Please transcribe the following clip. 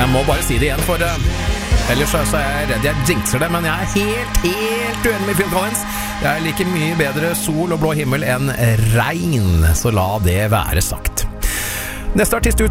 Jeg må bare si det igjen, for ellers så er jeg redd jeg jinxer det, men jeg er helt uenig med Phil Collins. Jeg liker mye bedre sol og blå himmel enn regn, så la det være sagt. Neste artist ut